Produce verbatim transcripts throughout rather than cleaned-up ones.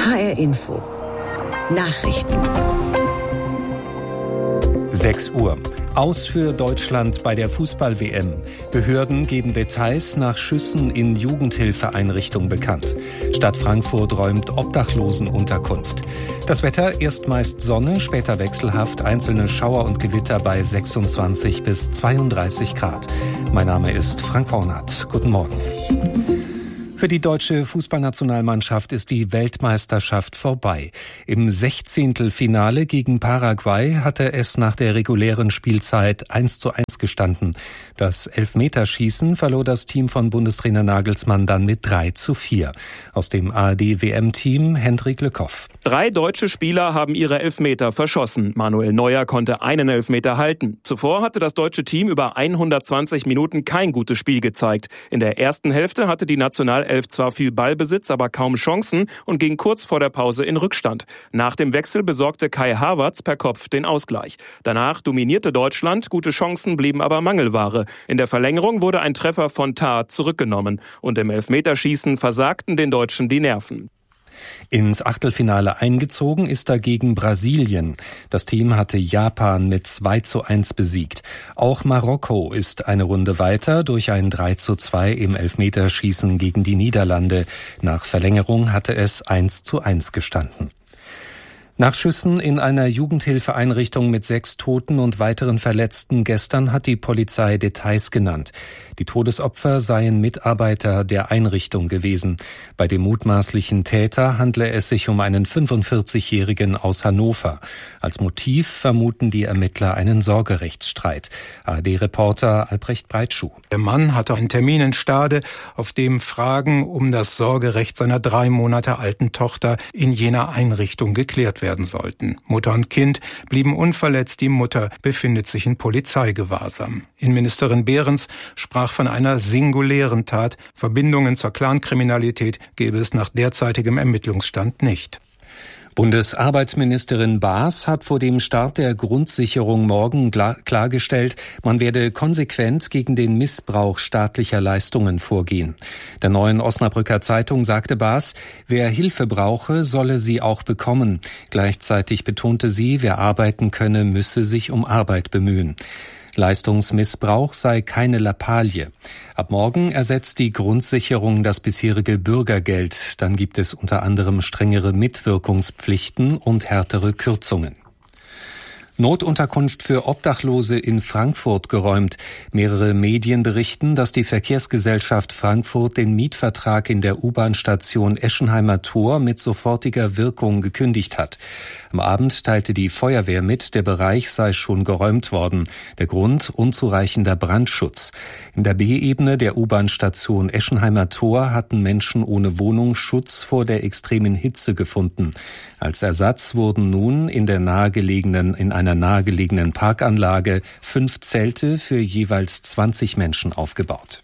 H R Info. Nachrichten. sechs Uhr. Aus für Deutschland bei der Fußball-W M. Behörden geben Details nach Schüssen in Jugendhilfeeinrichtung bekannt. Stadt Frankfurt räumt Obdachlosenunterkunft. Das Wetter, erst meist Sonne, später wechselhaft, einzelne Schauer und Gewitter bei sechsundzwanzig bis zweiunddreißig Grad. Mein Name ist Frank Pornat. Guten Morgen. Für die deutsche Fußballnationalmannschaft ist die Weltmeisterschaft vorbei. Im Sechzehntelfinale gegen Paraguay hatte es nach der regulären Spielzeit eins zu eins gestanden. Das Elfmeterschießen verlor das Team von Bundestrainer Nagelsmann dann mit drei zu vier. Aus dem A R D-W M-Team Hendrik Lückhoff. Drei deutsche Spieler haben ihre Elfmeter verschossen. Manuel Neuer konnte einen Elfmeter halten. Zuvor hatte das deutsche Team über hundertzwanzig Minuten kein gutes Spiel gezeigt. In der ersten Hälfte hatte die Nationalelf zwar viel Ballbesitz, aber kaum Chancen und ging kurz vor der Pause in Rückstand. Nach dem Wechsel besorgte Kai Havertz per Kopf den Ausgleich. Danach dominierte Deutschland, gute Chancen blieben aber Mangelware. In der Verlängerung wurde ein Treffer von Tah zurückgenommen und im Elfmeterschießen versagten den Deutschen die Nerven. Ins Achtelfinale eingezogen ist dagegen Brasilien. Das Team hatte Japan mit zwei zu eins besiegt. Auch Marokko ist eine Runde weiter durch ein drei zu zwei im Elfmeterschießen gegen die Niederlande. Nach Verlängerung hatte es eins zu eins gestanden. Nach Schüssen in einer Jugendhilfeeinrichtung mit sechs Toten und weiteren Verletzten gestern hat die Polizei Details genannt. Die Todesopfer seien Mitarbeiter der Einrichtung gewesen. Bei dem mutmaßlichen Täter handle es sich um einen fünfundvierzigjährigen aus Hannover. Als Motiv vermuten die Ermittler einen Sorgerechtsstreit. A R D-Reporter Albrecht Breitschuh. Der Mann hatte einen Termin in Stade, auf dem Fragen um das Sorgerecht seiner drei Monate alten Tochter in jener Einrichtung geklärt werden sollten. Mutter und Kind blieben unverletzt, die Mutter befindet sich in Polizeigewahrsam. Innenministerin Behrens sprach von einer singulären Tat. Verbindungen zur Clankriminalität gäbe es nach derzeitigem Ermittlungsstand nicht. Bundesarbeitsministerin Baas hat vor dem Start der Grundsicherung morgen klargestellt, man werde konsequent gegen den Missbrauch staatlicher Leistungen vorgehen. Der Neuen Osnabrücker Zeitung sagte Baas, wer Hilfe brauche, solle sie auch bekommen. Gleichzeitig betonte sie, wer arbeiten könne, müsse sich um Arbeit bemühen. Leistungsmissbrauch sei keine Lappalie. Ab morgen ersetzt die Grundsicherung das bisherige Bürgergeld. Dann gibt es unter anderem strengere Mitwirkungspflichten und härtere Kürzungen. Notunterkunft für Obdachlose in Frankfurt geräumt. Mehrere Medien berichten, dass die Verkehrsgesellschaft Frankfurt den Mietvertrag in der U-Bahn-Station Eschenheimer Tor mit sofortiger Wirkung gekündigt hat. Am Abend teilte die Feuerwehr mit, der Bereich sei schon geräumt worden. Der Grund: unzureichender Brandschutz. In der B-Ebene der U-Bahn-Station Eschenheimer Tor hatten Menschen ohne Wohnung Schutz vor der extremen Hitze gefunden. Als Ersatz wurden nun in der nahegelegenen, in einer nahegelegenen Parkanlage fünf Zelte für jeweils zwanzig Menschen aufgebaut.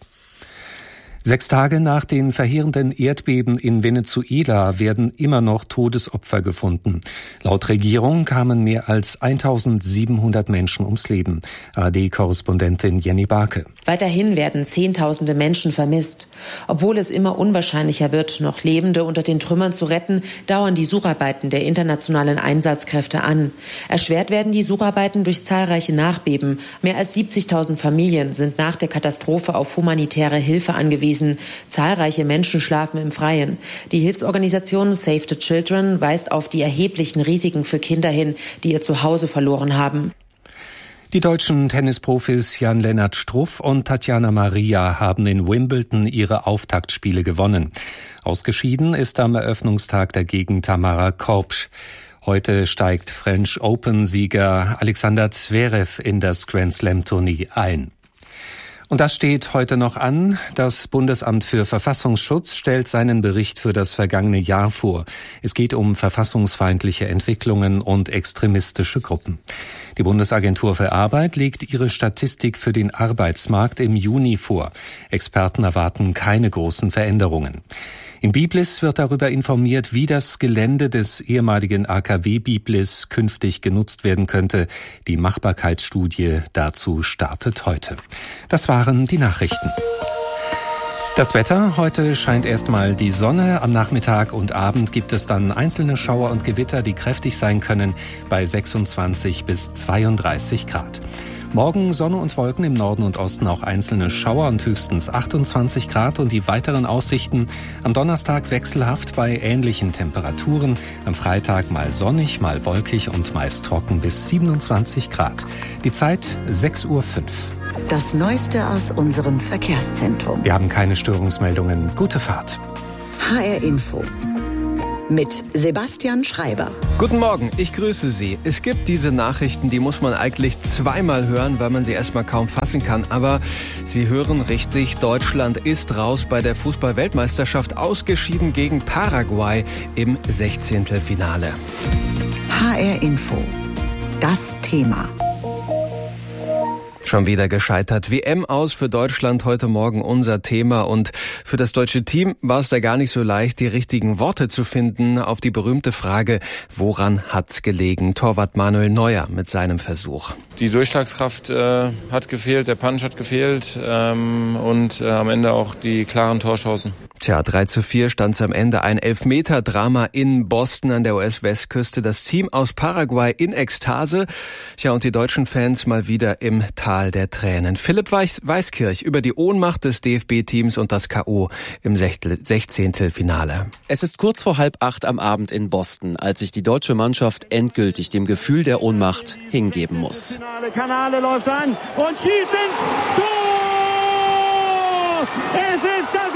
Sechs Tage nach den verheerenden Erdbeben in Venezuela werden immer noch Todesopfer gefunden. Laut Regierung kamen mehr als eintausendsiebenhundert Menschen ums Leben. A R D-Korrespondentin Jenny Barke. Weiterhin werden Zehntausende Menschen vermisst. Obwohl es immer unwahrscheinlicher wird, noch Lebende unter den Trümmern zu retten, dauern die Sucharbeiten der internationalen Einsatzkräfte an. Erschwert werden die Sucharbeiten durch zahlreiche Nachbeben. Mehr als siebzigtausend Familien sind nach der Katastrophe auf humanitäre Hilfe angewiesen. Zahlreiche Menschen schlafen im Freien. Die Hilfsorganisation Save the Children weist auf die erheblichen Risiken für Kinder hin, die ihr Zuhause verloren haben. Die deutschen Tennisprofis Jan-Lennart Struff und Tatjana Maria haben in Wimbledon ihre Auftaktspiele gewonnen. Ausgeschieden ist am Eröffnungstag dagegen Tamara Korpsch. Heute steigt French Open-Sieger Alexander Zverev in das Grand-Slam-Turnier ein. Und das steht heute noch an. Das Bundesamt für Verfassungsschutz stellt seinen Bericht für das vergangene Jahr vor. Es geht um verfassungsfeindliche Entwicklungen und extremistische Gruppen. Die Bundesagentur für Arbeit legt ihre Statistik für den Arbeitsmarkt im Juni vor. Experten erwarten keine großen Veränderungen. In Biblis wird darüber informiert, wie das Gelände des ehemaligen A K W Biblis künftig genutzt werden könnte. Die Machbarkeitsstudie dazu startet heute. Das waren die Nachrichten. Das Wetter, heute scheint erstmal die Sonne, am Nachmittag und Abend gibt es dann einzelne Schauer und Gewitter, die kräftig sein können, bei sechsundzwanzig bis zweiunddreißig Grad. Morgen Sonne und Wolken, im Norden und Osten auch einzelne Schauer und höchstens achtundzwanzig Grad und die weiteren Aussichten am Donnerstag wechselhaft bei ähnlichen Temperaturen, am Freitag mal sonnig, mal wolkig und meist trocken bis siebenundzwanzig Grad. Die Zeit sechs Uhr fünf. Das Neueste aus unserem Verkehrszentrum. Wir haben keine Störungsmeldungen. Gute Fahrt. H R Info mit Sebastian Schreiber. Guten Morgen, ich grüße Sie. Es gibt diese Nachrichten, die muss man eigentlich zweimal hören, weil man sie erstmal kaum fassen kann. Aber Sie hören richtig, Deutschland ist raus bei der Fußball-Weltmeisterschaft, ausgeschieden gegen Paraguay im Sechzehntelfinale. H R Info, das Thema. Schon wieder gescheitert. W M aus für Deutschland, heute Morgen unser Thema. Und für das deutsche Team war es da gar nicht so leicht, die richtigen Worte zu finden auf die berühmte Frage, woran hat's gelegen? Torwart Manuel Neuer mit seinem Versuch. Die Durchschlagskraft äh, hat gefehlt, der Punch hat gefehlt ähm, und äh, am Ende auch die klaren Torchancen. Tja, drei zu vier stand's am Ende. Ein Elfmeter-Drama in Boston an der U S-Westküste. Das Team aus Paraguay in Ekstase. Tja, und die deutschen Fans mal wieder im Tal der Tränen. Philipp Weiskirch über die Ohnmacht des D F B-Teams und das K O im Sechzehntelfinale. Es ist kurz vor halb acht am Abend in Boston, als sich die deutsche Mannschaft endgültig dem Gefühl der Ohnmacht hingeben muss. Kanale läuft an und schießt ins Tor! Es ist das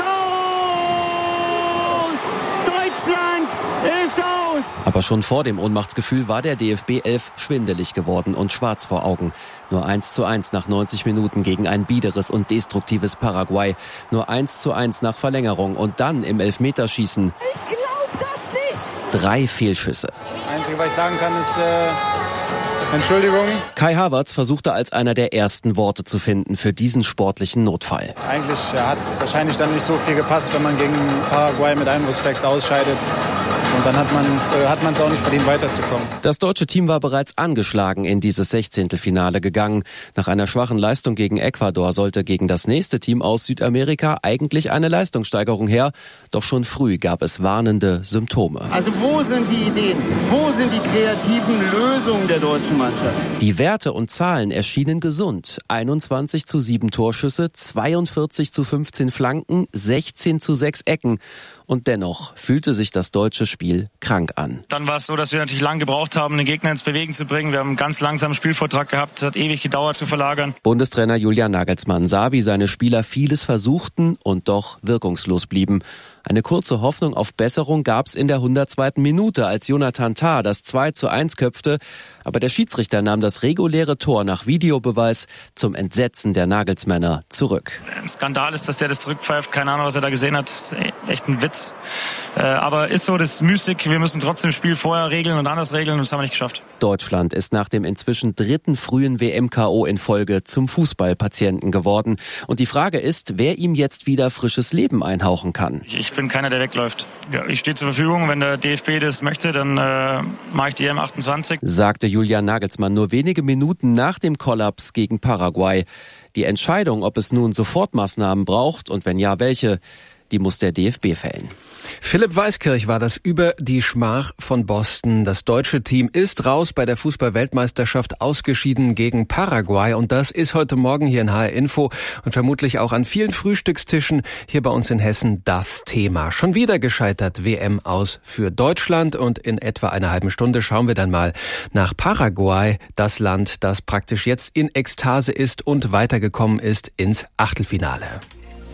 Deutschland ist aus! Aber schon vor dem Ohnmachtsgefühl war der D F B-Elf schwindelig geworden und schwarz vor Augen. Nur eins zu eins nach neunzig Minuten gegen ein biederes und destruktives Paraguay. Nur eins zu eins nach Verlängerung und dann im Elfmeterschießen. Ich glaub das nicht! Drei Fehlschüsse. Einzige, was ich sagen kann, ist äh, Entschuldigung. Kai Havertz versuchte als einer der ersten Worte zu finden für diesen sportlichen Notfall. Eigentlich äh, hat wahrscheinlich dann nicht so viel gepasst, wenn man gegen Paraguay mit allem Respekt ausscheidet. Und dann hat man äh, hat man es auch nicht verdient, weiterzukommen. Das deutsche Team war bereits angeschlagen in dieses Sechzehntelfinale gegangen. Nach einer schwachen Leistung gegen Ecuador sollte gegen das nächste Team aus Südamerika eigentlich eine Leistungssteigerung her. Doch schon früh gab es warnende Symptome. Also wo sind die Ideen? Wo sind die kreativen Lösungen der deutschen Mannschaft? Die Werte und Zahlen erschienen gesund. einundzwanzig zu sieben Torschüsse, zweiundvierzig zu fünfzehn Flanken, sechzehn zu sechs Ecken. Und dennoch fühlte sich das deutsche Spiel krank an. Dann war es so, dass wir natürlich lange gebraucht haben, den Gegner ins Bewegen zu bringen. Wir haben einen ganz langsamen Spielvortrag gehabt. Es hat ewig gedauert zu verlagern. Bundestrainer Julian Nagelsmann sah, wie seine Spieler vieles versuchten und doch wirkungslos blieben. Eine kurze Hoffnung auf Besserung gab's in der hundertzweiten Minute, als Jonathan Tah das zwei zu eins köpfte. Aber der Schiedsrichter nahm das reguläre Tor nach Videobeweis zum Entsetzen der Nagelsmänner zurück. Ein Skandal ist, dass der das zurückpfeift. Keine Ahnung, was er da gesehen hat. Das ist echt ein Witz. Aber ist so, das ist müßig. Wir müssen trotzdem das Spiel vorher regeln und anders regeln. Und das haben wir nicht geschafft. Deutschland ist nach dem inzwischen dritten frühen W M-K O in Folge zum Fußballpatienten geworden. Und die Frage ist, wer ihm jetzt wieder frisches Leben einhauchen kann. Ich bin keiner, der wegläuft. Ja, ich stehe zur Verfügung. Wenn der D F B das möchte, dann äh, mache ich die E M achtundzwanzig. Sagte Julian Nagelsmann nur wenige Minuten nach dem Kollaps gegen Paraguay. Die Entscheidung, ob es nun Sofortmaßnahmen braucht und wenn ja, welche, die muss der D F B fällen. Philipp Weiskirch war das über die Schmach von Boston. Das deutsche Team ist raus bei der Fußball-Weltmeisterschaft, ausgeschieden gegen Paraguay. Und das ist heute Morgen hier in H R Info und vermutlich auch an vielen Frühstückstischen hier bei uns in Hessen das Thema. Schon wieder gescheitert, W M aus für Deutschland. Und in etwa einer halben Stunde schauen wir dann mal nach Paraguay, das Land, das praktisch jetzt in Ekstase ist und weitergekommen ist ins Achtelfinale.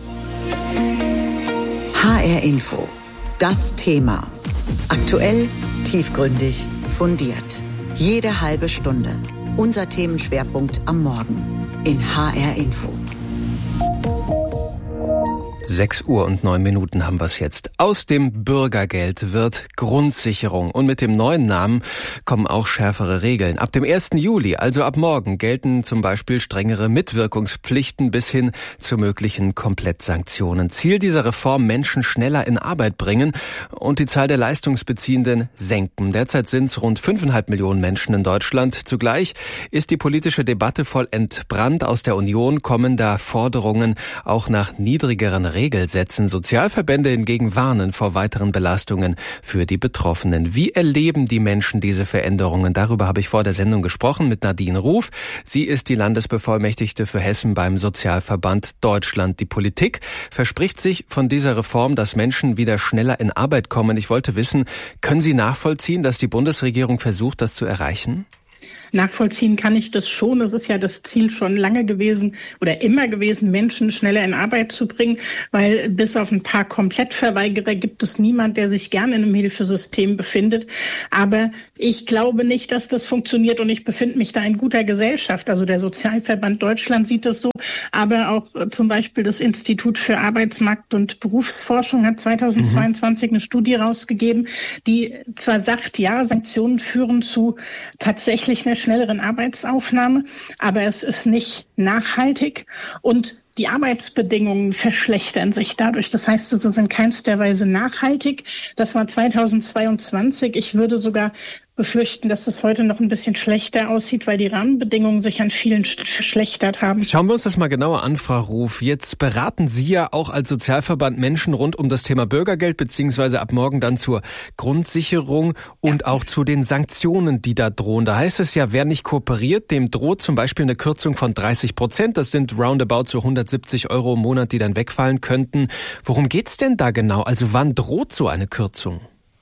H R Info, das Thema. Aktuell, tiefgründig, fundiert. Jede halbe Stunde. Unser Themenschwerpunkt am Morgen in H R Info. sechs Uhr und neun Minuten haben wir es jetzt. Aus dem Bürgergeld wird Grundsicherung. Und mit dem neuen Namen kommen auch schärfere Regeln. Ab dem ersten Juli, also ab morgen, gelten zum Beispiel strengere Mitwirkungspflichten bis hin zu möglichen Komplettsanktionen. Ziel dieser Reform: Menschen schneller in Arbeit bringen und die Zahl der Leistungsbeziehenden senken. Derzeit sind es rund fünfeinhalb Millionen Menschen in Deutschland. Zugleich ist die politische Debatte voll entbrannt. Aus der Union kommen da Forderungen auch nach niedrigeren Regeln. Regel setzen. Sozialverbände hingegen warnen vor weiteren Belastungen für die Betroffenen. Wie erleben die Menschen diese Veränderungen? Darüber habe ich vor der Sendung gesprochen mit Nadine Ruf. Sie ist die Landesbevollmächtigte für Hessen beim Sozialverband Deutschland. Die Politik verspricht sich von dieser Reform, dass Menschen wieder schneller in Arbeit kommen. Ich wollte wissen, können Sie nachvollziehen, dass die Bundesregierung versucht, das zu erreichen? Nachvollziehen kann ich das schon. Es ist ja das Ziel schon lange gewesen oder immer gewesen, Menschen schneller in Arbeit zu bringen, weil bis auf ein paar Komplettverweigerer gibt es niemand, der sich gerne in einem Hilfesystem befindet. Aber ich glaube nicht, dass das funktioniert und ich befinde mich da in guter Gesellschaft. Also der Sozialverband Deutschland sieht das so, aber auch zum Beispiel das Institut für Arbeitsmarkt- und Berufsforschung hat zweitausendzweiundzwanzig mhm. eine Studie rausgegeben, die zwar sagt, ja, Sanktionen führen zu tatsächlich einer schnelleren Arbeitsaufnahme, aber es ist nicht nachhaltig und die Arbeitsbedingungen verschlechtern sich dadurch. Das heißt, es ist in keinster Weise nachhaltig. Das war zweitausendzweiundzwanzig. Ich würde sogar befürchten, dass es heute noch ein bisschen schlechter aussieht, weil die Rahmenbedingungen sich an vielen verschlechtert haben. Schauen wir uns das mal genauer an, Frau Ruf. Jetzt beraten Sie ja auch als Sozialverband Menschen rund um das Thema Bürgergeld, beziehungsweise ab morgen dann zur Grundsicherung und ja. auch zu den Sanktionen, die da drohen. Da heißt es ja, wer nicht kooperiert, dem droht zum Beispiel eine Kürzung von dreißig Prozent. Das sind roundabout so hundertsiebzig Euro im Monat, die dann wegfallen könnten. Worum geht's denn da genau? Also wann droht so eine Kürzung?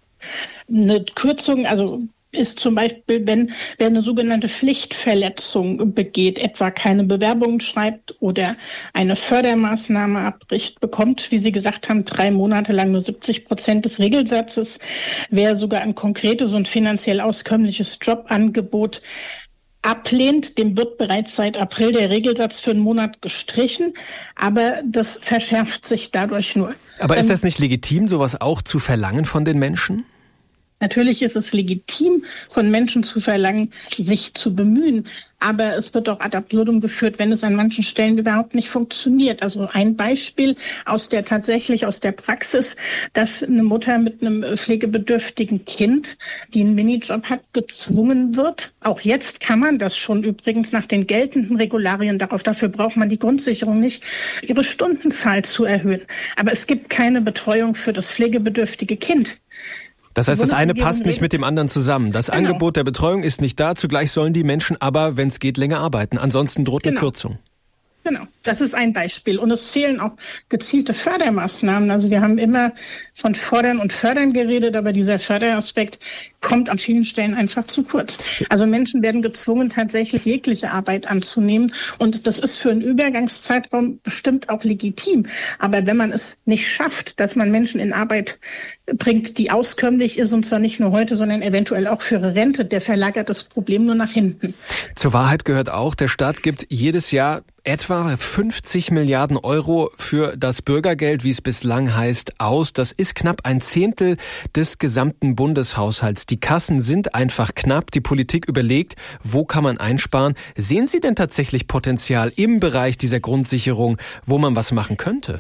Eine Kürzung, also ist zum Beispiel, wenn wer eine sogenannte Pflichtverletzung begeht, etwa keine Bewerbungen schreibt oder eine Fördermaßnahme abbricht, bekommt, wie Sie gesagt haben, drei Monate lang nur siebzig Prozent des Regelsatzes. Wer sogar ein konkretes und finanziell auskömmliches Jobangebot ablehnt, dem wird bereits seit April der Regelsatz für einen Monat gestrichen, aber das verschärft sich dadurch nur. Aber ist das nicht legitim, sowas auch zu verlangen von den Menschen? Natürlich ist es legitim, von Menschen zu verlangen, sich zu bemühen. Aber es wird auch ad absurdum geführt, wenn es an manchen Stellen überhaupt nicht funktioniert. Also ein Beispiel aus der tatsächlich aus der Praxis, dass eine Mutter mit einem pflegebedürftigen Kind, die einen Minijob hat, gezwungen wird. Auch jetzt kann man das schon übrigens nach den geltenden Regularien, darauf dafür braucht man die Grundsicherung nicht, ihre Stundenzahl zu erhöhen. Aber es gibt keine Betreuung für das pflegebedürftige Kind. Das heißt, das eine passt nicht mit dem anderen zusammen. Das genau. Angebot der Betreuung ist nicht da, zugleich sollen die Menschen aber, wenn es geht, länger arbeiten. Ansonsten droht genau. eine Kürzung. Genau, das ist ein Beispiel. Und es fehlen auch gezielte Fördermaßnahmen. Also wir haben immer von Fordern und Fördern geredet, aber dieser Förderaspekt kommt an vielen Stellen einfach zu kurz. Also Menschen werden gezwungen, tatsächlich jegliche Arbeit anzunehmen. Und das ist für einen Übergangszeitraum bestimmt auch legitim. Aber wenn man es nicht schafft, dass man Menschen in Arbeit bringt, die auskömmlich ist, und zwar nicht nur heute, sondern eventuell auch für ihre Rente, der verlagert das Problem nur nach hinten. Zur Wahrheit gehört auch, der Staat gibt jedes Jahr etwa fünfzig Milliarden Euro für das Bürgergeld, wie es bislang heißt, aus. Das ist knapp ein Zehntel des gesamten Bundeshaushalts. Die Kassen sind einfach knapp. Die Politik überlegt, wo kann man einsparen. Sehen Sie denn tatsächlich Potenzial im Bereich dieser Grundsicherung, wo man was machen könnte?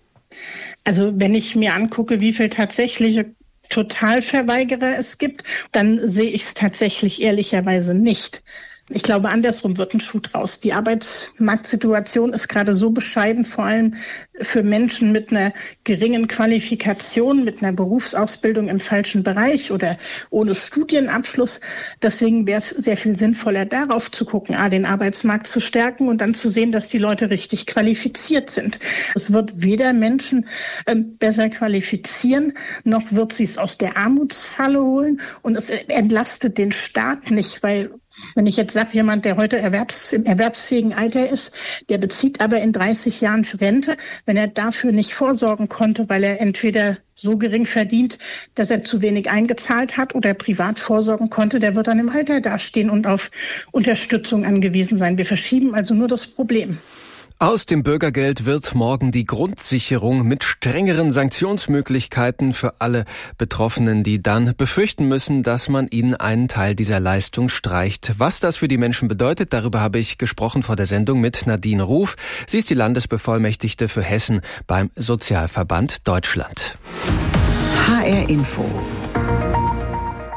Also wenn ich mir angucke, wie viel tatsächliche Totalverweigerer es gibt, dann sehe ich es tatsächlich ehrlicherweise nicht. Ich glaube, andersrum wird ein Schuh draus. Die Arbeitsmarktsituation ist gerade so bescheiden, vor allem für Menschen mit einer geringen Qualifikation, mit einer Berufsausbildung im falschen Bereich oder ohne Studienabschluss. Deswegen wäre es sehr viel sinnvoller, darauf zu gucken, A, den Arbeitsmarkt zu stärken und dann zu sehen, dass die Leute richtig qualifiziert sind. Es wird weder Menschen äh, besser qualifizieren, noch wird sie es aus der Armutsfalle holen. Und es entlastet den Staat nicht, weil wenn ich jetzt sage, jemand, der heute erwerbs, im erwerbsfähigen Alter ist, der bezieht aber in dreißig Jahren Rente, wenn er dafür nicht vorsorgen konnte, weil er entweder so gering verdient, dass er zu wenig eingezahlt hat oder privat vorsorgen konnte, der wird dann im Alter dastehen und auf Unterstützung angewiesen sein. Wir verschieben also nur das Problem. Aus dem Bürgergeld wird morgen die Grundsicherung mit strengeren Sanktionsmöglichkeiten für alle Betroffenen, die dann befürchten müssen, dass man ihnen einen Teil dieser Leistung streicht. Was das für die Menschen bedeutet, darüber habe ich gesprochen vor der Sendung mit Nadine Ruf. Sie ist die Landesbevollmächtigte für Hessen beim Sozialverband Deutschland. H R Info.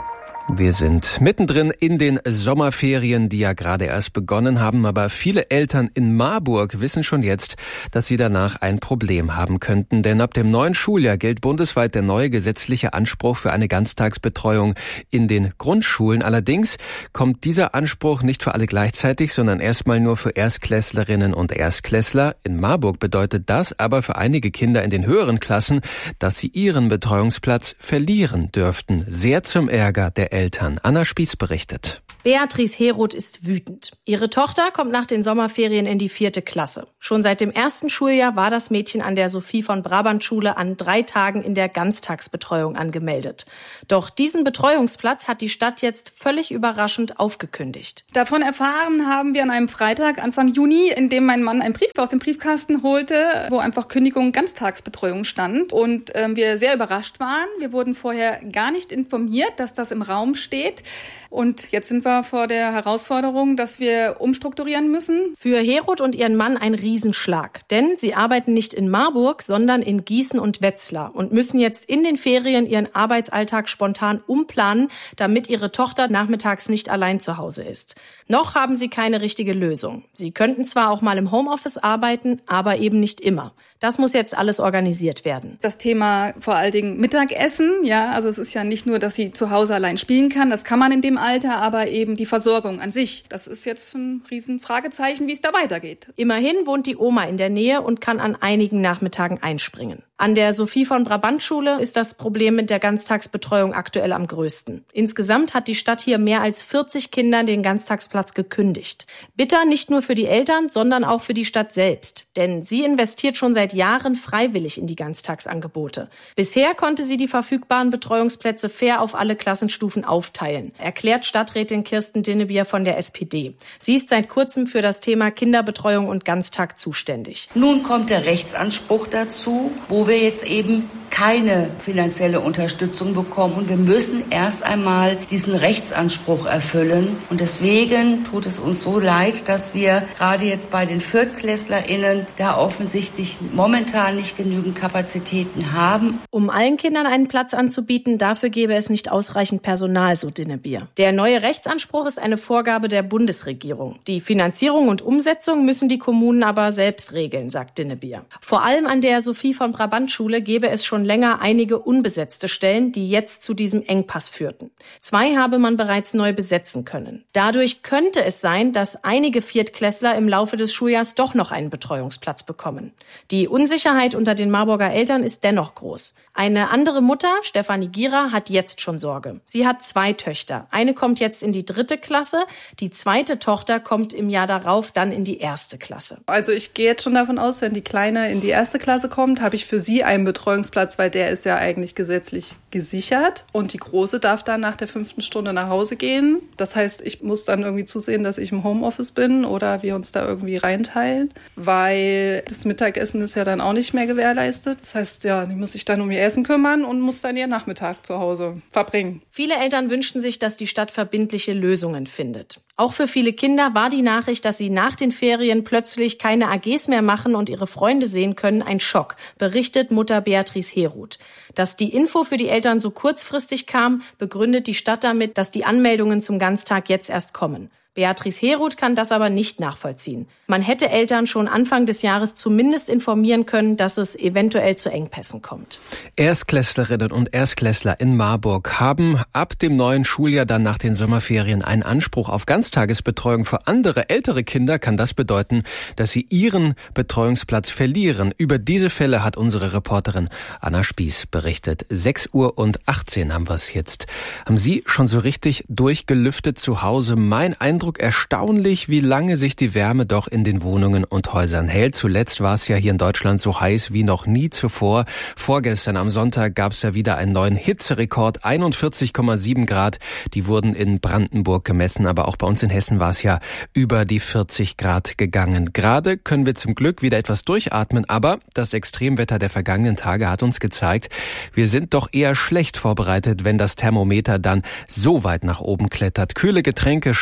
Wir sind mittendrin in den Sommerferien, die ja gerade erst begonnen haben, aber viele Eltern in Marburg wissen schon jetzt, dass sie danach ein Problem haben könnten, denn ab dem neuen Schuljahr gilt bundesweit der neue gesetzliche Anspruch für eine Ganztagsbetreuung in den Grundschulen. Allerdings kommt dieser Anspruch nicht für alle gleichzeitig, sondern erstmal nur für Erstklässlerinnen und Erstklässler. In Marburg bedeutet das aber für einige Kinder in den höheren Klassen, dass sie ihren Betreuungsplatz verlieren dürften. Sehr zum Ärger der Eltern. Anna Spieß berichtet. Beatrice Heroth ist wütend. Ihre Tochter kommt nach den Sommerferien in die vierte Klasse. Schon seit dem ersten Schuljahr war das Mädchen an der Sophie von Brabant Schule an drei Tagen in der Ganztagsbetreuung angemeldet. Doch diesen Betreuungsplatz hat die Stadt jetzt völlig überraschend aufgekündigt. Davon erfahren haben wir an einem Freitag Anfang Juni, in dem mein Mann einen Brief aus dem Briefkasten holte, wo einfach Kündigung Ganztagsbetreuung stand und äh, wir sehr überrascht waren. Wir wurden vorher gar nicht informiert, dass das im Raum steht. Und jetzt sind wir vor der Herausforderung, dass wir umstrukturieren müssen. Für Heroth und ihren Mann ein Riesenschlag. Denn sie arbeiten nicht in Marburg, sondern in Gießen und Wetzlar und müssen jetzt in den Ferien ihren Arbeitsalltag spontan umplanen, damit ihre Tochter nachmittags nicht allein zu Hause ist. Noch haben sie keine richtige Lösung. Sie könnten zwar auch mal im Homeoffice arbeiten, aber eben nicht immer. Das muss jetzt alles organisiert werden. Das Thema vor allen Dingen Mittagessen, ja, also es ist ja nicht nur, dass sie zu Hause allein spielen kann, das kann man in dem Alter, aber eben die Versorgung an sich. Das ist jetzt ein riesen Fragezeichen, wie es da weitergeht. Immerhin wohnt die Oma in der Nähe und kann an einigen Nachmittagen einspringen. An der Sophie von Brabant Schule ist das Problem mit der Ganztagsbetreuung aktuell am größten. Insgesamt hat die Stadt hier mehr als vierzig Kindern den Ganztagsplatz gekündigt. Bitter nicht nur für die Eltern, sondern auch für die Stadt selbst. Denn sie investiert schon seit Jahren freiwillig in die Ganztagsangebote. Bisher konnte sie die verfügbaren Betreuungsplätze fair auf alle Klassenstufen aufteilen, erklärt Stadträtin Kirsten Dinnebier von der S P D. Sie ist seit kurzem für das Thema Kinderbetreuung und Ganztag zuständig. Nun kommt der Rechtsanspruch dazu, wo wir jetzt eben keine finanzielle Unterstützung bekommen. Und wir müssen erst einmal diesen Rechtsanspruch erfüllen. Und deswegen tut es uns so leid, dass wir gerade jetzt bei den ViertklässlerInnen da offensichtlich momentan nicht genügend Kapazitäten haben. Um allen Kindern einen Platz anzubieten, dafür gäbe es nicht ausreichend Personal, so Dinnebier. Der neue Rechtsanspruch ist eine Vorgabe der Bundesregierung. Die Finanzierung und Umsetzung müssen die Kommunen aber selbst regeln, sagt Dinnebier. Vor allem an der Sophie von Brabant Schule gäbe es schon länger einige unbesetzte Stellen, die jetzt zu diesem Engpass führten. Zwei habe man bereits neu besetzen können. Dadurch könnte es sein, dass einige Viertklässler im Laufe des Schuljahrs doch noch einen Betreuungsplatz bekommen. Die Unsicherheit unter den Marburger Eltern ist dennoch groß. Eine andere Mutter, Stefanie Gierer, hat jetzt schon Sorge. Sie hat zwei Töchter. Eine kommt jetzt in die dritte Klasse, die zweite Tochter kommt im Jahr darauf dann in die erste Klasse. Also ich gehe jetzt schon davon aus, wenn die Kleine in die erste Klasse kommt, habe ich für sie einen Betreuungsplatz, weil der ist ja eigentlich gesetzlich gesichert. Und die Große darf dann nach der fünften Stunde nach Hause gehen. Das heißt, ich muss dann irgendwie zusehen, dass ich im Homeoffice bin oder wir uns da irgendwie reinteilen, weil das Mittagessen ist ja dann auch nicht mehr gewährleistet. Das heißt, ja, die muss sich dann um ihr Essen kümmern und muss dann ihren Nachmittag zu Hause verbringen. Viele Eltern wünschten sich, dass die Stadt verbindliche Lösungen findet. Auch für viele Kinder war die Nachricht, dass sie nach den Ferien plötzlich keine A Gs mehr machen und ihre Freunde sehen können, ein Schock, berichtet Mutter Beatrice Heroth. Dass die Info für die Eltern so kurzfristig kam, begründet die Stadt damit, dass die Anmeldungen zum Ganztag jetzt erst kommen. Beatrice Heroth kann das aber nicht nachvollziehen. Man hätte Eltern schon Anfang des Jahres zumindest informieren können, dass es eventuell zu Engpässen kommt. Erstklässlerinnen und Erstklässler in Marburg haben ab dem neuen Schuljahr dann nach den Sommerferien einen Anspruch auf Ganztagesbetreuung. Für andere ältere Kinder kann das bedeuten, dass sie ihren Betreuungsplatz verlieren. Über diese Fälle hat unsere Reporterin Anna Spieß berichtet. sechs Uhr und achtzehn haben wir es jetzt. Haben Sie schon so richtig durchgelüftet zu Hause? Mein Eindruck: erstaunlich, wie lange sich die Wärme doch in den Wohnungen und Häusern hält. Zuletzt war es ja hier in Deutschland so heiß wie noch nie zuvor. Vorgestern am Sonntag gab es ja wieder einen neuen Hitzerekord, einundvierzig Komma sieben Grad. Die wurden in Brandenburg gemessen, aber auch bei uns in Hessen war es ja über die vierzig Grad gegangen. Gerade können wir zum Glück wieder etwas durchatmen, aber das Extremwetter der vergangenen Tage hat uns gezeigt, wir sind doch eher schlecht vorbereitet, wenn das Thermometer dann so weit nach oben klettert. Kühle Getränke schatten ein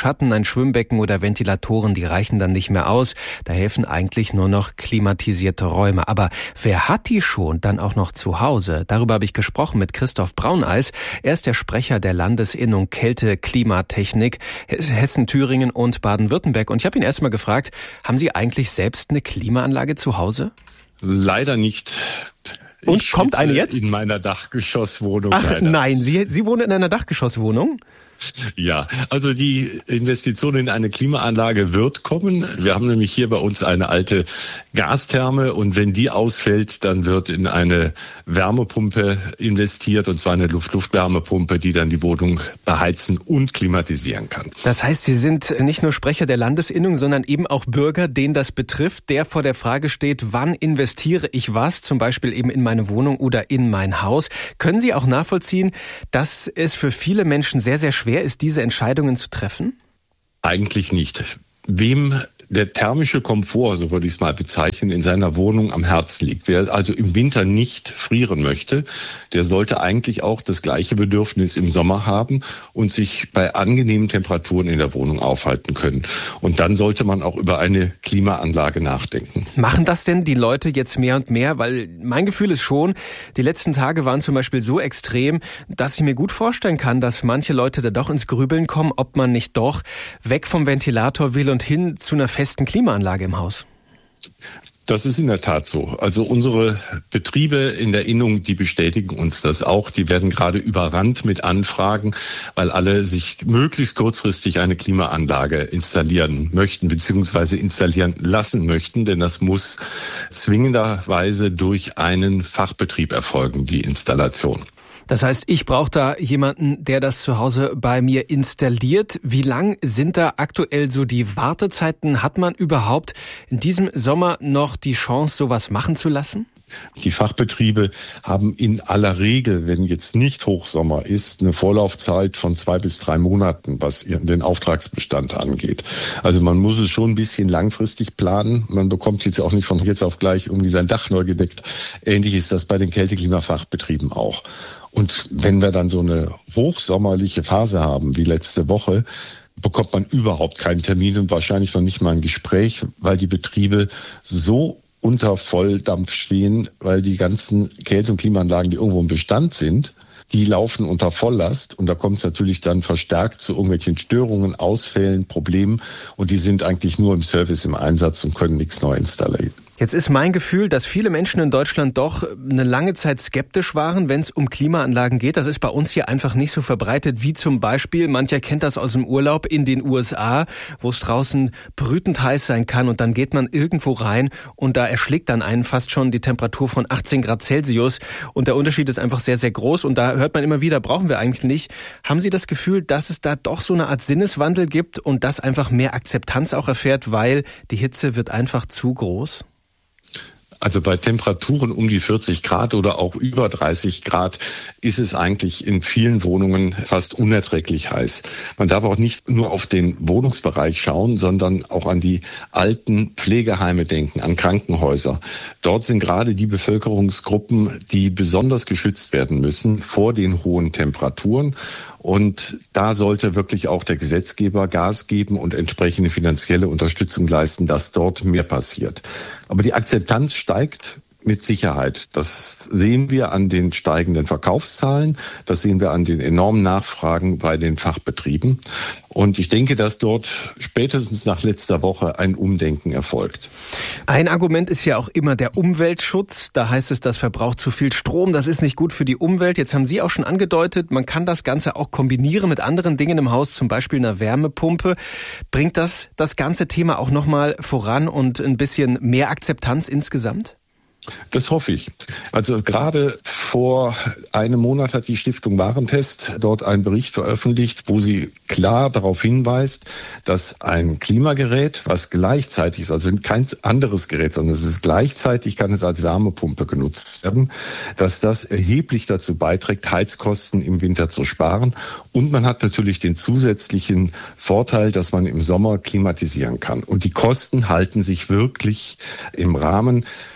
Schwimmbecken oder Ventilatoren, die reichen dann nicht mehr aus. Da helfen eigentlich nur noch klimatisierte Räume. Aber wer hat die schon dann auch noch zu Hause? Darüber habe ich gesprochen mit Christoph Brauneis. Er ist der Sprecher der Landesinnung Kälte-Klimatechnik Hessen, Thüringen und Baden-Württemberg. Und ich habe ihn erst mal gefragt, haben Sie eigentlich selbst eine Klimaanlage zu Hause? Leider nicht. Und ich kommt eine jetzt? In meiner Dachgeschosswohnung. Ach leider. Nein, Sie, Sie wohnen in einer Dachgeschosswohnung? Ja, also die Investition in eine Klimaanlage wird kommen. Wir haben nämlich hier bei uns eine alte Gastherme und wenn die ausfällt, dann wird in eine Wärmepumpe investiert und zwar eine Luft-Luft-Wärmepumpe, die dann die Wohnung beheizen und klimatisieren kann. Das heißt, Sie sind nicht nur Sprecher der Landesinnung, sondern eben auch Bürger, den das betrifft, der vor der Frage steht, wann investiere ich was, zum Beispiel eben in meine Wohnung oder in mein Haus. Können Sie auch nachvollziehen, dass es für viele Menschen sehr, sehr schwer ist, diese Entscheidungen zu treffen? Eigentlich nicht. Wem der thermische Komfort, so würde ich es mal bezeichnen, in seiner Wohnung am Herzen liegt. Wer also im Winter nicht frieren möchte, der sollte eigentlich auch das gleiche Bedürfnis im Sommer haben und sich bei angenehmen Temperaturen in der Wohnung aufhalten können. Und dann sollte man auch über eine Klimaanlage nachdenken. Machen das denn die Leute jetzt mehr und mehr? Weil mein Gefühl ist schon, die letzten Tage waren zum Beispiel so extrem, dass ich mir gut vorstellen kann, dass manche Leute da doch ins Grübeln kommen, ob man nicht doch weg vom Ventilator will und hin zu einer festen Klimaanlage im Haus. Das ist in der Tat so. Also unsere Betriebe in der Innung, die bestätigen uns das auch. Die werden gerade überrannt mit Anfragen, weil alle sich möglichst kurzfristig eine Klimaanlage installieren möchten bzw. installieren lassen möchten, denn das muss zwingenderweise durch einen Fachbetrieb erfolgen, die Installation. Das heißt, ich brauche da jemanden, der das zu Hause bei mir installiert. Wie lang sind da aktuell so die Wartezeiten? Hat man überhaupt in diesem Sommer noch die Chance, sowas machen zu lassen? Die Fachbetriebe haben in aller Regel, wenn jetzt nicht Hochsommer ist, eine Vorlaufzeit von zwei bis drei Monaten, was den Auftragsbestand angeht. Also man muss es schon ein bisschen langfristig planen. Man bekommt jetzt auch nicht von jetzt auf gleich irgendwie sein Dach neu gedeckt. Ähnlich ist das bei den Kälte-Klima-Fachbetrieben auch. Und wenn wir dann so eine hochsommerliche Phase haben wie letzte Woche, bekommt man überhaupt keinen Termin und wahrscheinlich noch nicht mal ein Gespräch, weil die Betriebe so unter Volldampf stehen, weil die ganzen Kälte- und Klimaanlagen, die irgendwo im Bestand sind, die laufen unter Volllast und da kommt es natürlich dann verstärkt zu irgendwelchen Störungen, Ausfällen, Problemen und die sind eigentlich nur im Service im Einsatz und können nichts neu installieren. Jetzt ist mein Gefühl, dass viele Menschen in Deutschland doch eine lange Zeit skeptisch waren, wenn es um Klimaanlagen geht. Das ist bei uns hier einfach nicht so verbreitet wie zum Beispiel, mancher kennt das aus dem Urlaub in den U S A, wo es draußen brütend heiß sein kann und dann geht man irgendwo rein und da erschlägt dann einen fast schon die Temperatur von achtzehn Grad Celsius und der Unterschied ist einfach sehr, sehr groß und da hört man immer wieder, brauchen wir eigentlich nicht. Haben Sie das Gefühl, dass es da doch so eine Art Sinneswandel gibt und das einfach mehr Akzeptanz auch erfährt, weil die Hitze wird einfach zu groß? Also bei Temperaturen um die vierzig Grad oder auch über dreißig Grad ist es eigentlich in vielen Wohnungen fast unerträglich heiß. Man darf auch nicht nur auf den Wohnungsbereich schauen, sondern auch an die alten Pflegeheime denken, an Krankenhäuser. Dort sind gerade die Bevölkerungsgruppen, die besonders geschützt werden müssen vor den hohen Temperaturen. Und da sollte wirklich auch der Gesetzgeber Gas geben und entsprechende finanzielle Unterstützung leisten, dass dort mehr passiert. Aber die Akzeptanz steigt mit Sicherheit. Das sehen wir an den steigenden Verkaufszahlen. Das sehen wir an den enormen Nachfragen bei den Fachbetrieben. Und ich denke, dass dort spätestens nach letzter Woche ein Umdenken erfolgt. Ein Argument ist ja auch immer der Umweltschutz. Da heißt es, das verbraucht zu viel Strom, das ist nicht gut für die Umwelt. Jetzt haben Sie auch schon angedeutet, man kann das Ganze auch kombinieren mit anderen Dingen im Haus, zum Beispiel einer Wärmepumpe. Bringt das das ganze Thema auch nochmal voran und ein bisschen mehr Akzeptanz insgesamt? Das hoffe ich. Also gerade vor einem Monat hat die Stiftung Warentest dort einen Bericht veröffentlicht, wo sie klar darauf hinweist, dass ein Klimagerät, was gleichzeitig ist, also kein anderes Gerät, sondern es ist gleichzeitig, kann es als Wärmepumpe genutzt werden, dass das erheblich dazu beiträgt, Heizkosten im Winter zu sparen. Und man hat natürlich den zusätzlichen Vorteil, dass man im Sommer klimatisieren kann. Und die Kosten halten sich wirklich im Rahmen.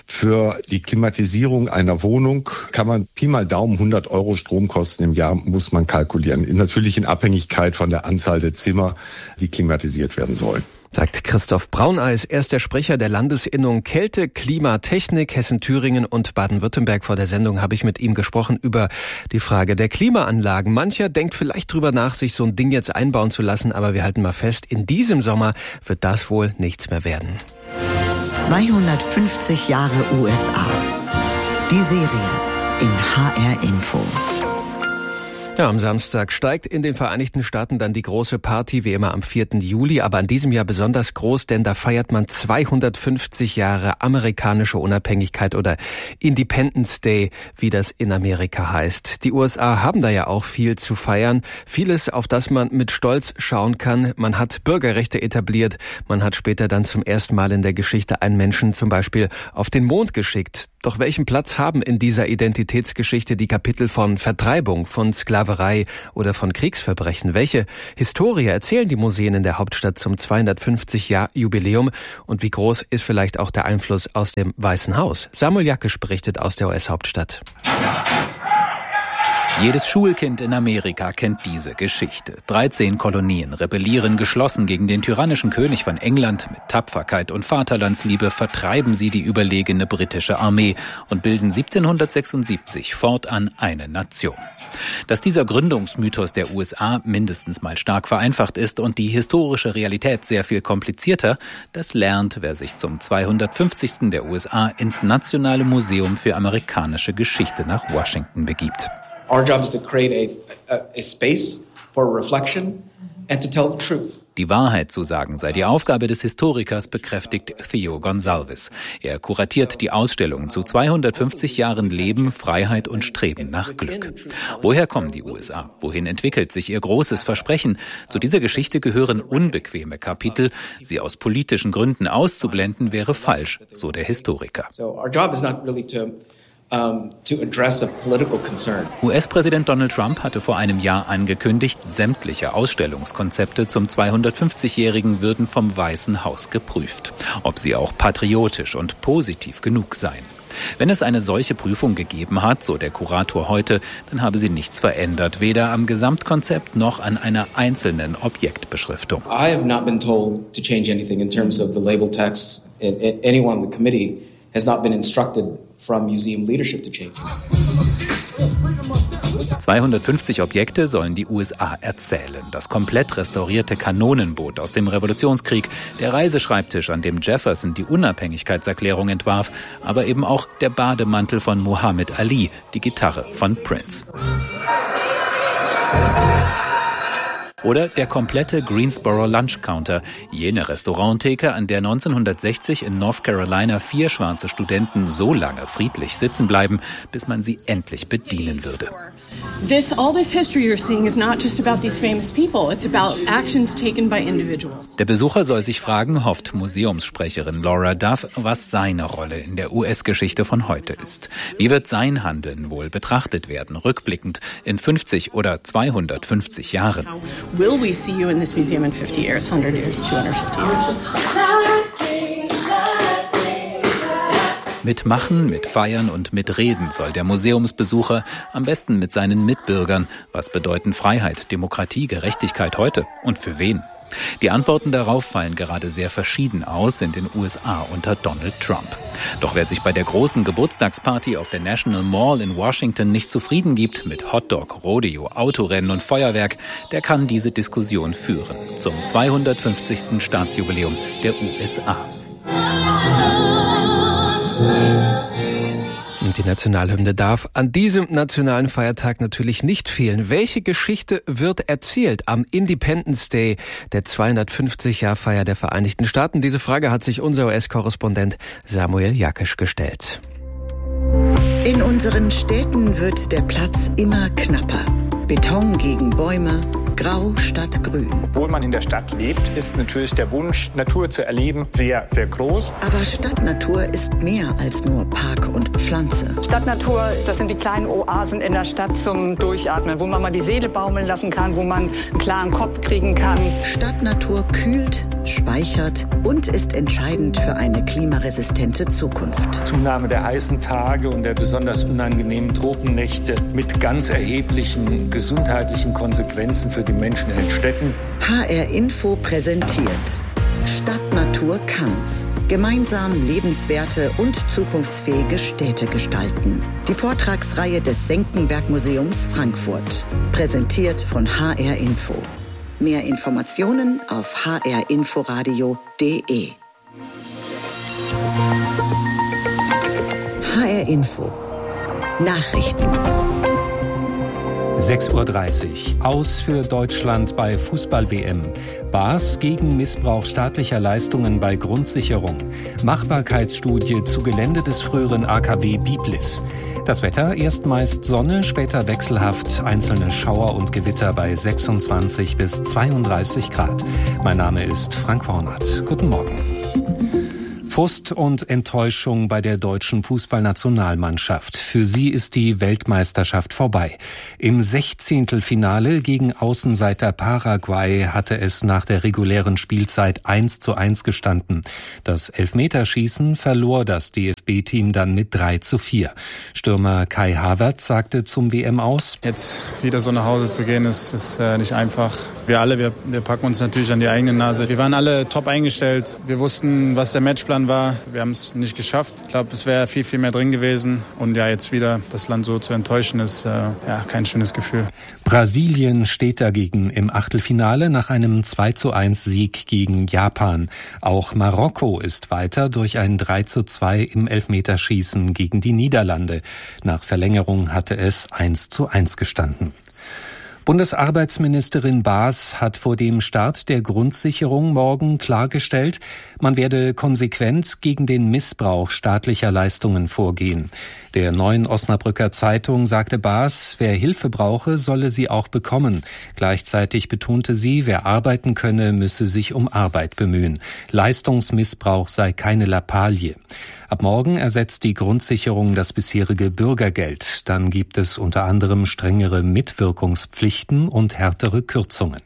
Für die Klimatisierung einer Wohnung kann man Pi mal Daumen hundert Euro Stromkosten im Jahr muss man kalkulieren. Natürlich in Abhängigkeit von der Anzahl der Zimmer, die klimatisiert werden sollen. Sagt Christoph Brauneis. Er ist der Sprecher der Landesinnung Kälte, Klimatechnik, Hessen, Thüringen und Baden-Württemberg. Vor der Sendung habe ich mit ihm gesprochen über die Frage der Klimaanlagen. Mancher denkt vielleicht drüber nach, sich so ein Ding jetzt einbauen zu lassen, aber wir halten mal fest, in diesem Sommer wird das wohl nichts mehr werden. zweihundertfünfzig Jahre U S A. Die Serie in H R Info. Ja, am Samstag steigt in den Vereinigten Staaten dann die große Party, wie immer am vierten Juli, aber an diesem Jahr besonders groß, denn da feiert man zweihundertfünfzig Jahre amerikanische Unabhängigkeit oder Independence Day, wie das in Amerika heißt. Die U S A haben da ja auch viel zu feiern, vieles, auf das man mit Stolz schauen kann. Man hat Bürgerrechte etabliert, man hat später dann zum ersten Mal in der Geschichte einen Menschen zum Beispiel auf den Mond geschickt. Doch welchen Platz haben in dieser Identitätsgeschichte die Kapitel von Vertreibung, von Sklaverei oder von Kriegsverbrechen? Welche Historie erzählen die Museen in der Hauptstadt zum zweihundertfünfzig Jahr Jubiläum? Und wie groß ist vielleicht auch der Einfluss aus dem Weißen Haus? Samuel Jakisch berichtet aus der U S-Hauptstadt. Jedes Schulkind in Amerika kennt diese Geschichte. dreizehn Kolonien rebellieren geschlossen gegen den tyrannischen König von England. Mit Tapferkeit und Vaterlandsliebe vertreiben sie die überlegene britische Armee und bilden siebzehnhundertsechsundsiebzig fortan eine Nation. Dass dieser Gründungsmythos der U S A mindestens mal stark vereinfacht ist und die historische Realität sehr viel komplizierter, das lernt, wer sich zum zweihundertfünfzigsten der U S A ins Nationale Museum für amerikanische Geschichte nach Washington begibt. Our job is to create a, a, a space for reflection and to tell the truth. Die Wahrheit zu sagen sei die Aufgabe des Historikers, bekräftigt Theo Gonsalves. Er kuratiert die Ausstellung zu zweihundertfünfzig Jahren Leben, Freiheit und Streben nach Glück. Woher kommen die U S A? Wohin entwickelt sich ihr großes Versprechen? Zu dieser Geschichte gehören unbequeme Kapitel. Sie aus politischen Gründen auszublenden, wäre falsch, so der Historiker. So our job is not really to Um, to address a political concern. U S-Präsident Donald Trump hatte vor einem Jahr angekündigt, sämtliche Ausstellungskonzepte zum zweihundertfünfzigjährigen würden vom Weißen Haus geprüft, ob sie auch patriotisch und positiv genug seien. Wenn es eine solche Prüfung gegeben hat, so der Kurator heute, dann habe sie nichts verändert, weder am Gesamtkonzept noch an einer einzelnen Objektbeschriftung. I have not been told to change anything in terms of the label text. Anyone on the committee has not been instructed from museum leadership to change. zweihundertfünfzig Objekte sollen die U S A erzählen. Das komplett restaurierte Kanonenboot aus dem Revolutionskrieg, der Reiseschreibtisch, an dem Jefferson die Unabhängigkeitserklärung entwarf, aber eben auch der Bademantel von Muhammad Ali, die Gitarre von Prince. Oder der komplette Greensboro Lunch Counter, jene Restauranttheke, an der neunzehnhundertsechzig in North Carolina vier schwarze Studenten so lange friedlich sitzen bleiben, bis man sie endlich bedienen würde. This, all this history you're seeing is not just about these famous people, it's about actions taken by individuals. Der Besucher soll sich fragen, hofft Museumssprecherin Laura Duff, was seine Rolle in der U S-Geschichte von heute ist. Wie wird sein Handeln wohl betrachtet werden, rückblickend in fünfzig oder zweihundertfünfzig Jahren? Will we see you in this museum in fifty years, one hundred years, two hundred fifty years? Mit Machen, mit Feiern und mit Reden soll der Museumsbesucher am besten mit seinen Mitbürgern. Was bedeuten Freiheit, Demokratie, Gerechtigkeit heute und für wen? Die Antworten darauf fallen gerade sehr verschieden aus in den U S A unter Donald Trump. Doch wer sich bei der großen Geburtstagsparty auf der National Mall in Washington nicht zufrieden gibt mit Hotdog, Rodeo, Autorennen und Feuerwerk, der kann diese Diskussion führen zum zweihundertfünfzigsten Staatsjubiläum der U S A. Und die Nationalhymne darf an diesem nationalen Feiertag natürlich nicht fehlen. Welche Geschichte wird erzählt am Independence Day, der zweihundertfünfzig Jahr Feier der Vereinigten Staaten? Diese Frage hat sich unser U S-Korrespondent Samuel Jakisch gestellt. In unseren Städten wird der Platz immer knapper. Beton gegen Bäume, grau statt grün. Obwohl man in der Stadt lebt, ist natürlich der Wunsch, Natur zu erleben, sehr, sehr groß. Aber Stadtnatur ist mehr als nur Park und Pflanze. Stadtnatur, das sind die kleinen Oasen in der Stadt zum Durchatmen, wo man mal die Seele baumeln lassen kann, wo man einen klaren Kopf kriegen kann. Stadtnatur kühlt, speichert und ist entscheidend für eine klimaresistente Zukunft. Zunahme der heißen Tage und der besonders unangenehmen Tropennächte mit ganz erheblichen gesundheitlichen Konsequenzen für die Menschen in den Städten. H R Info präsentiert Stadt Natur Kanz. Gemeinsam lebenswerte und zukunftsfähige Städte gestalten. Die Vortragsreihe des Senckenberg-Museums Frankfurt. Präsentiert von H R Info. Mehr Informationen auf h r inforadio punkt d e. H R Info. Nachrichten. sechs Uhr dreißig. Aus für Deutschland bei Fußball-W M. Baas gegen Missbrauch staatlicher Leistungen bei Grundsicherung. Machbarkeitsstudie zu Gelände des früheren A K W Biblis. Das Wetter, erst meist Sonne, später wechselhaft, einzelne Schauer und Gewitter bei sechsundzwanzig bis zweiunddreißig Grad. Mein Name ist Frank Hornath. Guten Morgen. Frust und Enttäuschung bei der deutschen Fußballnationalmannschaft. Für sie ist die Weltmeisterschaft vorbei. Im Sechzehntelfinale gegen Außenseiter Paraguay hatte es nach der regulären Spielzeit eins zu eins gestanden. Das Elfmeterschießen verlor das D F B-Team dann mit drei zu vier. Stürmer Kai Havertz sagte zum W M aus: Jetzt wieder so nach Hause zu gehen, ist, ist äh, nicht einfach. Wir alle, wir, wir packen uns natürlich an die eigene Nase. Wir waren alle top eingestellt. Wir wussten, was der Matchplan war. Wir haben es nicht geschafft. Ich glaube, es wäre viel, viel mehr drin gewesen. Und ja, jetzt wieder das Land so zu enttäuschen, ist äh, ja kein schönes Gefühl. Brasilien steht dagegen im Achtelfinale nach einem zwei zu eins Sieg gegen Japan. Auch Marokko ist weiter durch ein drei zu zwei im Elfmeterschießen gegen die Niederlande. Nach Verlängerung hatte es eins zu eins gestanden. Bundesarbeitsministerin Baas hat vor dem Start der Grundsicherung morgen klargestellt, man werde konsequent gegen den Missbrauch staatlicher Leistungen vorgehen. Der Neuen Osnabrücker Zeitung sagte Baas, wer Hilfe brauche, solle sie auch bekommen. Gleichzeitig betonte sie, wer arbeiten könne, müsse sich um Arbeit bemühen. Leistungsmissbrauch sei keine Lappalie. Ab morgen ersetzt die Grundsicherung das bisherige Bürgergeld. Dann gibt es unter anderem strengere Mitwirkungspflichten und härtere Kürzungen.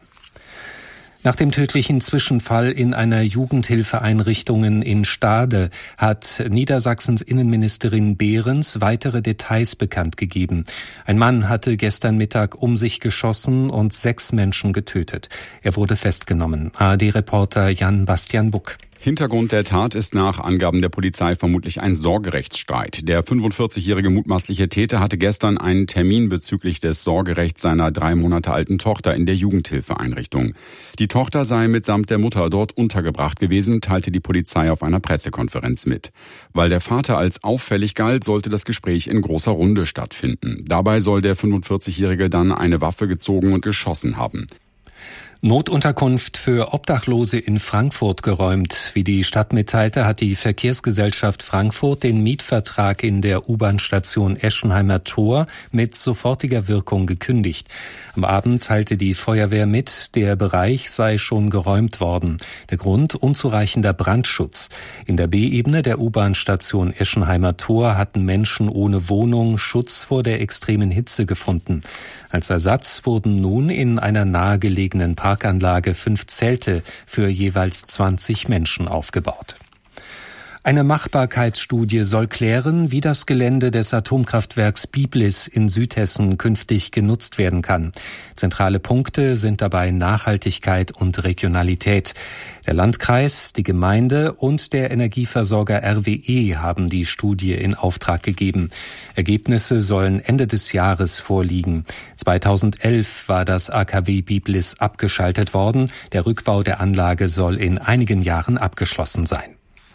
Nach dem tödlichen Zwischenfall in einer Jugendhilfeeinrichtung in Stade hat Niedersachsens Innenministerin Behrens weitere Details bekannt gegeben. Ein Mann hatte gestern Mittag um sich geschossen und sechs Menschen getötet. Er wurde festgenommen. A R D-Reporter Jan-Bastian Buck. Hintergrund der Tat ist nach Angaben der Polizei vermutlich ein Sorgerechtsstreit. Der fünfundvierzigjährige mutmaßliche Täter hatte gestern einen Termin bezüglich des Sorgerechts seiner drei Monate alten Tochter in der Jugendhilfeeinrichtung. Die Tochter sei mitsamt der Mutter dort untergebracht gewesen, teilte die Polizei auf einer Pressekonferenz mit. Weil der Vater als auffällig galt, sollte das Gespräch in großer Runde stattfinden. Dabei soll der fünfundvierzigjährige dann eine Waffe gezogen und geschossen haben. Notunterkunft für Obdachlose in Frankfurt geräumt. Wie die Stadt mitteilte, hat die Verkehrsgesellschaft Frankfurt den Mietvertrag in der U-Bahn-Station Eschenheimer Tor mit sofortiger Wirkung gekündigt. Am Abend teilte die Feuerwehr mit, der Bereich sei schon geräumt worden. Der Grund: unzureichender Brandschutz. In der B-Ebene der U-Bahn-Station Eschenheimer Tor hatten Menschen ohne Wohnung Schutz vor der extremen Hitze gefunden. Als Ersatz wurden nun in einer nahegelegenen Parkanlage fünf Zelte für jeweils zwanzig Menschen aufgebaut. Eine Machbarkeitsstudie soll klären, wie das Gelände des Atomkraftwerks Biblis in Südhessen künftig genutzt werden kann. Zentrale Punkte sind dabei Nachhaltigkeit und Regionalität. Der Landkreis, die Gemeinde und der Energieversorger R W E haben die Studie in Auftrag gegeben. Ergebnisse sollen Ende des Jahres vorliegen. zweitausendelf war das A K W Biblis abgeschaltet worden. Der Rückbau der Anlage soll in einigen Jahren abgeschlossen sein.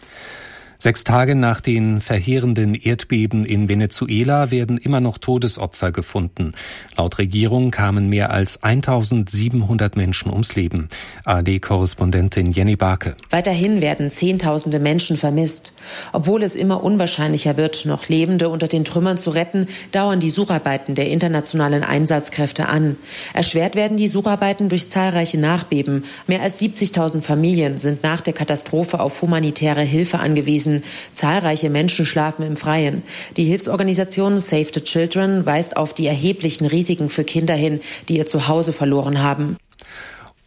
Sechs Tage nach den verheerenden Erdbeben in Venezuela werden immer noch Todesopfer gefunden. Laut Regierung kamen mehr als eintausendsiebenhundert Menschen ums Leben. A R D-Korrespondentin Jenny Barke. Weiterhin werden Zehntausende Menschen vermisst. Obwohl es immer unwahrscheinlicher wird, noch Lebende unter den Trümmern zu retten, dauern die Sucharbeiten der internationalen Einsatzkräfte an. Erschwert werden die Sucharbeiten durch zahlreiche Nachbeben. Mehr als siebzigtausend Familien sind nach der Katastrophe auf humanitäre Hilfe angewiesen. Zahlreiche Menschen schlafen im Freien. Die Hilfsorganisation Save the Children weist auf die erheblichen Risiken für Kinder hin, die ihr Zuhause verloren haben.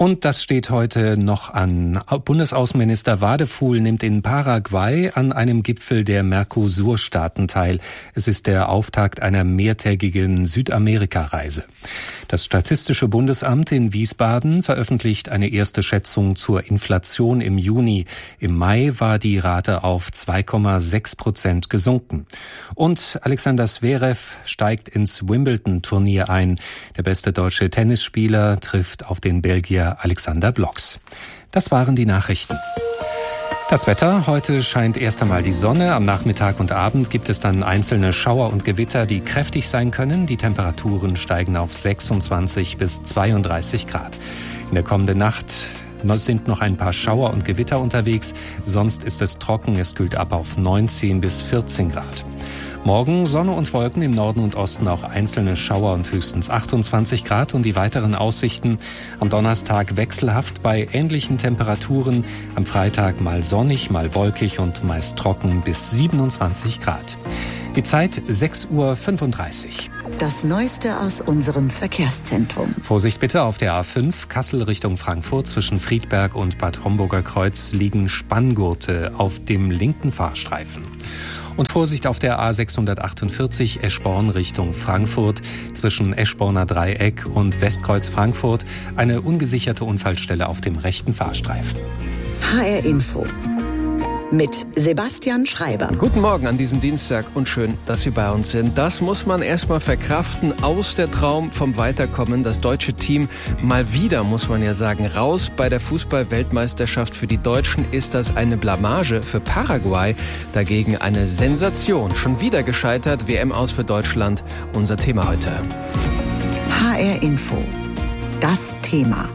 Und das steht heute noch an. Bundesaußenminister Wadefuhl nimmt in Paraguay an einem Gipfel der Mercosur-Staaten teil. Es ist der Auftakt einer mehrtägigen Südamerika-Reise. Das Statistische Bundesamt in Wiesbaden veröffentlicht eine erste Schätzung zur Inflation im Juni. Im Mai war die Rate auf zwei Komma sechs Prozent gesunken. Und Alexander Zverev steigt ins Wimbledon-Turnier ein. Der beste deutsche Tennisspieler trifft auf den Belgier Alexander Blocks. Das waren die Nachrichten. Das Wetter. Heute scheint erst einmal die Sonne. Am Nachmittag und Abend gibt es dann einzelne Schauer und Gewitter, die kräftig sein können. Die Temperaturen steigen auf sechsundzwanzig bis zweiunddreißig Grad. In der kommenden Nacht sind noch ein paar Schauer und Gewitter unterwegs. Sonst ist es trocken. Es kühlt ab auf neunzehn bis vierzehn Grad. Morgen Sonne und Wolken, im Norden und Osten auch einzelne Schauer und höchstens achtundzwanzig Grad. Und die weiteren Aussichten: am Donnerstag wechselhaft bei ähnlichen Temperaturen. Am Freitag mal sonnig, mal wolkig und meist trocken bis siebenundzwanzig Grad. Die Zeit sechs Uhr fünfunddreißig. Das Neueste aus unserem Verkehrszentrum. Vorsicht bitte auf der A fünf, Kassel Richtung Frankfurt. Zwischen Friedberg und Bad Homburger Kreuz liegen Spanngurte auf dem linken Fahrstreifen. Und Vorsicht auf der A sechshundertachtundvierzig Eschborn Richtung Frankfurt. Zwischen Eschborner Dreieck und Westkreuz Frankfurt eine ungesicherte Unfallstelle auf dem rechten Fahrstreifen. H R Info mit Sebastian Schreiber. Guten Morgen an diesem Dienstag und schön, dass Sie bei uns sind. Das muss man erstmal verkraften. Aus der Traum vom Weiterkommen. Das deutsche Team mal wieder, muss man ja sagen, raus bei der Fußball-Weltmeisterschaft. Für die Deutschen ist das eine Blamage. Für Paraguay dagegen eine Sensation. Schon wieder gescheitert. W M aus für Deutschland. Unser Thema heute. H R Info. Das Thema.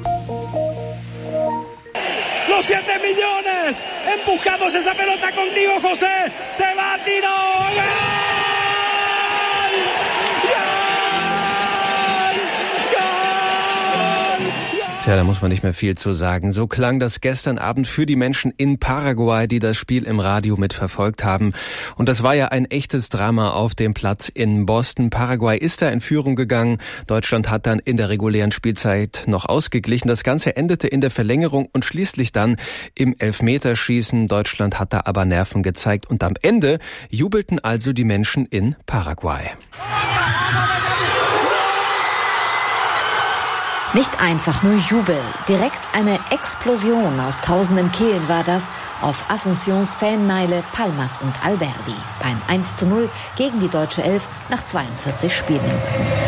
Los siete millones, empujamos esa pelota contigo, José, se va, tiro, ¡gol! Tja, da muss man nicht mehr viel zu sagen. So klang das gestern Abend für die Menschen in Paraguay, die das Spiel im Radio mitverfolgt haben. Und das war ja ein echtes Drama auf dem Platz in Boston. Paraguay ist da in Führung gegangen. Deutschland hat dann in der regulären Spielzeit noch ausgeglichen. Das Ganze endete in der Verlängerung und schließlich dann im Elfmeterschießen. Deutschland hat da aber Nerven gezeigt. Und am Ende jubelten also die Menschen in Paraguay. Nicht einfach nur Jubel, direkt eine Explosion aus tausenden Kehlen war das auf Asuncións Fanmeile Palmas und Alberdi beim eins zu null gegen die deutsche Elf nach zweiundvierzig Spielminuten.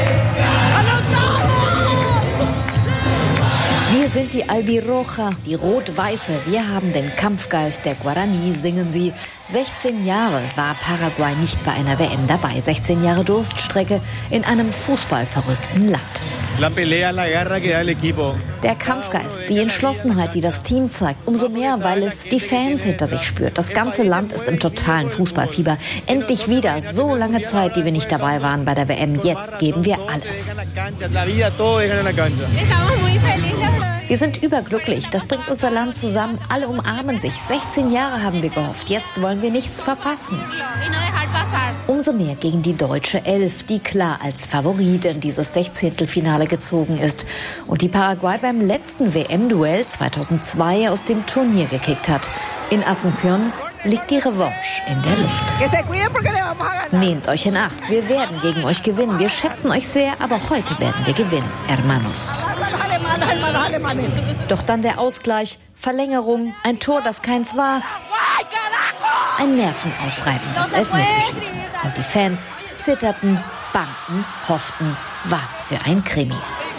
Wir sind die Albirroja, die Rot-Weiße. Wir haben den Kampfgeist der Guarani, singen sie. sechzehn Jahre war Paraguay nicht bei einer W M dabei. sechzehn Jahre Durststrecke in einem fußballverrückten Land. Der Kampfgeist, die Entschlossenheit, die das Team zeigt, umso mehr, weil es die Fans hinter sich spürt. Das ganze Land ist im totalen Fußballfieber. Endlich wieder, so lange Zeit, die wir nicht dabei waren bei der W M. Jetzt geben wir alles. Wir sind überglücklich. Das bringt unser Land zusammen. Alle umarmen sich. sechzehn Jahre haben wir gehofft. Jetzt wollen wir nichts verpassen. Umso mehr gegen die deutsche Elf, die klar als Favorit in dieses Sechzehntelfinale gezogen ist und die Paraguay beim letzten W M-Duell zweitausendzwei aus dem Turnier gekickt hat. In Asunción liegt die Revanche in der Luft. Nehmt euch in Acht, wir werden gegen euch gewinnen. Wir schätzen euch sehr, aber heute werden wir gewinnen, hermanos. Doch dann der Ausgleich, Verlängerung, ein Tor, das keins war, ein nervenaufreibendes Elfmeterschießen. Und die Fans zitterten, bangten, hofften, was für ein Krimi.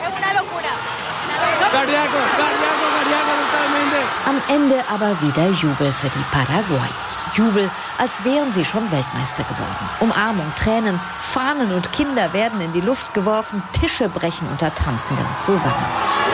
Am Ende aber wieder Jubel für die Paraguayos. Jubel, als wären sie schon Weltmeister geworden. Umarmung, Tränen, Fahnen und Kinder werden in die Luft geworfen, Tische brechen unter Tanzenden zusammen.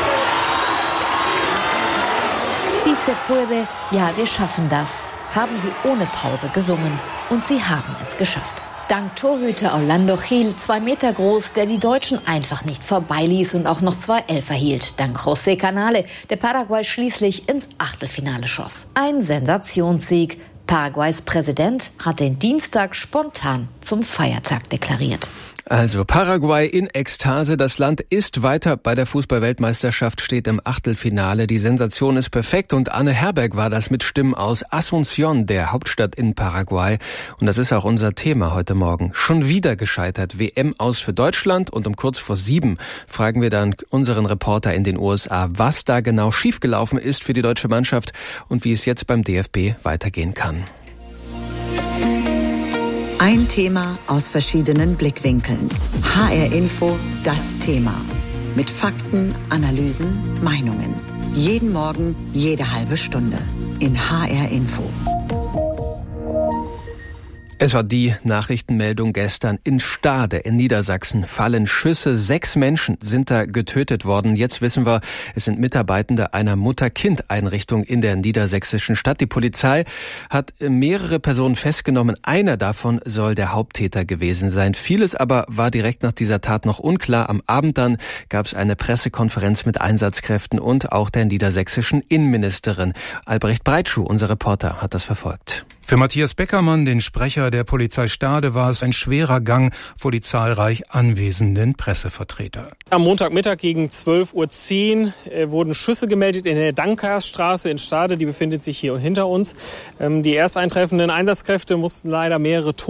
Si se puede, ja, wir schaffen das, haben sie ohne Pause gesungen. Und sie haben es geschafft. Dank Torhüter Orlando Gil, zwei Meter groß, der die Deutschen einfach nicht vorbeiließ und auch noch zwei Elfer hielt. Dank José Canale, der Paraguay schließlich ins Achtelfinale schoss. Ein Sensationssieg. Paraguays Präsident hat den Dienstag spontan zum Feiertag deklariert. Also Paraguay in Ekstase. Das Land ist weiter bei der Fußball-Weltmeisterschaft, steht im Achtelfinale. Die Sensation ist perfekt und Anne Herberg war das mit Stimmen aus Asunción, der Hauptstadt in Paraguay. Und das ist auch unser Thema heute Morgen. Schon wieder gescheitert. W M aus für Deutschland und um kurz vor sieben fragen wir dann unseren Reporter in den U S A, was da genau schiefgelaufen ist für die deutsche Mannschaft und wie es jetzt beim D F B weitergehen kann. Ein Thema aus verschiedenen Blickwinkeln. H R Info, das Thema. Mit Fakten, Analysen, Meinungen. Jeden Morgen, jede halbe Stunde. In H R Info. Es war die Nachrichtenmeldung gestern. In Stade in Niedersachsen fallen Schüsse. Sechs Menschen sind da getötet worden. Jetzt wissen wir, es sind Mitarbeitende einer Mutter-Kind-Einrichtung in der niedersächsischen Stadt. Die Polizei hat mehrere Personen festgenommen. Einer davon soll der Haupttäter gewesen sein. Vieles aber war direkt nach dieser Tat noch unklar. Am Abend dann gab es eine Pressekonferenz mit Einsatzkräften und auch der niedersächsischen Innenministerin. Albrecht Breitschuh, unser Reporter, hat das verfolgt. Für Matthias Beckermann, den Sprecher der Polizei Stade, war es ein schwerer Gang vor die zahlreich anwesenden Pressevertreter. Am Montagmittag gegen zwölf Uhr zehn äh, wurden Schüsse gemeldet in der Dankersstraße in Stade. Die befindet sich hier hinter uns. Ähm, die erst eintreffenden Einsatzkräfte mussten leider mehrere